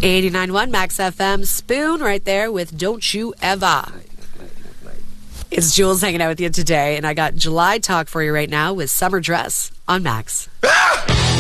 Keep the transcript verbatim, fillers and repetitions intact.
eighty-nine point one Max F M. Spoon right there with Don't You Ever. It's Jules hanging out with you today, and I got July talk for you right now with Summer Dress on Max. Ah!